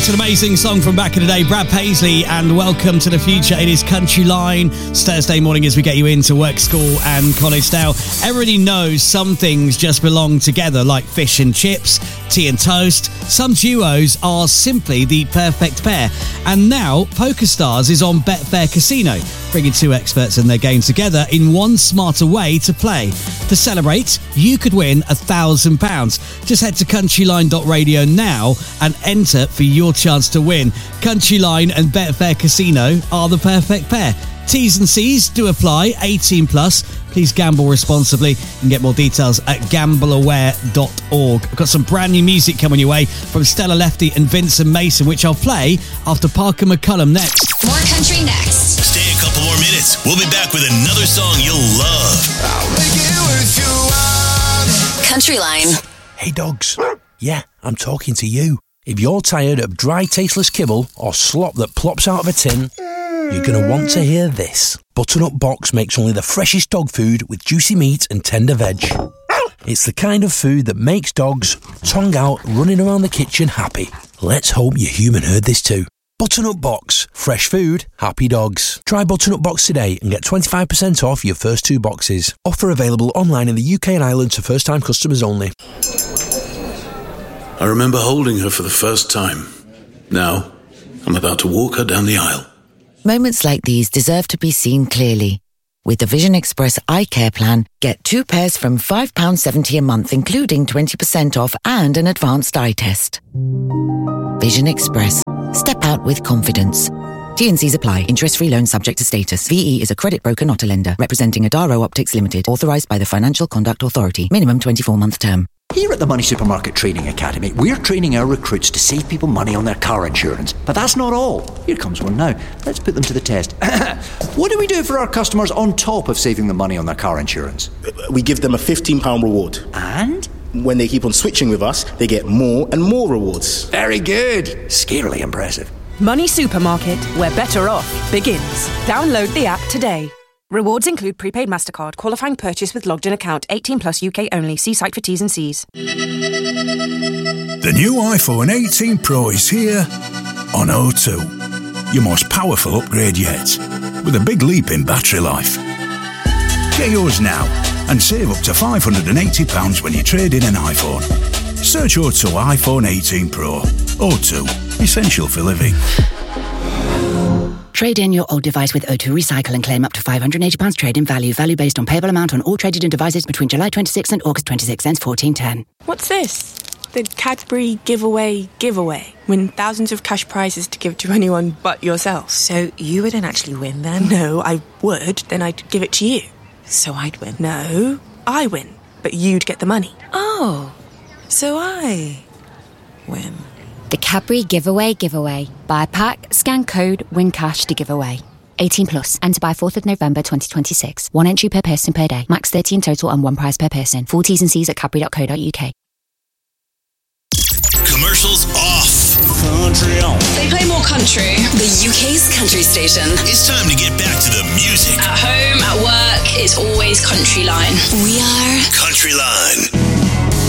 It's an amazing song from back in the day, Brad Paisley, and Welcome to the Future. It is Country Line. It's Thursday morning as we get you into work, school and college. Now, everybody knows some things just belong together, like fish and chips, tea and toast. Some duos are simply the perfect pair. And now, PokerStars is on Betfair Casino, bringing two experts in their game together in one smarter way to play. To celebrate, you could win £1,000. Just head to countryline.radio now and enter for your chance to win. Countryline and Betfair Casino are the perfect pair. T's and C's do apply. 18 plus. Please gamble responsibly. You can get more details at gambleaware.org. I've got some brand new music coming your way from Stella Lefty and Vincent Mason, which I'll play after Parker McCullum next. More country next. Stay a couple more minutes. We'll be back with another song you'll love. I'll make it with you. Country Line. Hey dogs. Yeah, I'm talking to you. If you're tired of dry, tasteless kibble or slop that plops out of a tin, you're going to want to hear this. Butternut Box makes only the freshest dog food with juicy meat and tender veg. It's the kind of food that makes dogs, tongue out, running around the kitchen happy. Let's hope your human heard this too. Butternut Box. Fresh food, happy dogs. Try Butternut Box today and get 25% off your first 2 boxes. Offer available online in the UK and Ireland to first-time customers only. I remember holding her for the first time. Now, I'm about to walk her down the aisle. Moments like these deserve to be seen clearly. With the Vision Express Eye Care Plan, get 2 pairs from £5.70 a month, including 20% off and an advanced eye test. Vision Express. Step out with confidence. T&Cs apply. Interest-free loan subject to status. VE is a credit broker, not a lender. Representing Adaro Optics Limited. Authorised by the Financial Conduct Authority. Minimum 24-month term. Here at the Money Supermarket Training Academy, we're training our recruits to save people money on their car insurance. But that's not all. Here comes one now. Let's put them to the test. What do we do for our customers on top of saving them money on their car insurance? We give them a £15 reward. And? When they keep on switching with us, they get more and more rewards. Very good. Scarily impressive. Money Supermarket, where better off begins. Download the app today. Rewards include prepaid MasterCard, qualifying purchase with logged-in account, 18 plus UK only. See site for T's and C's. The new iPhone 18 Pro is here on O2. Your most powerful upgrade yet, with a big leap in battery life. Get yours now and save up to £580 when you trade in an iPhone. Search O2 iPhone 18 Pro. O2, essential for living. Trade in your old device with O2 Recycle and claim up to £580 trade-in value. Value based on payable amount on all traded in devices between July 26 and August 26 ends 1410. What's this? The Cadbury giveaway. Win thousands of cash prizes to give to anyone but yourself. So you wouldn't actually win then? No, I would. Then I'd give it to you. So I'd win? No, I win. But you'd get the money. Oh, so I win. The Cadbury giveaway. Buy a pack, scan code, win cash to give away. 18 plus. Enter by 4th of November 2026. 1 entry per person per day. Max 30 in total and 1 prize per person. Full T's and C's at cadbury.co.uk. Commercials off. Country on. They play more country. The UK's country station. It's time to get back to the music. At home, at work, it's always Country Line. We are Country Line.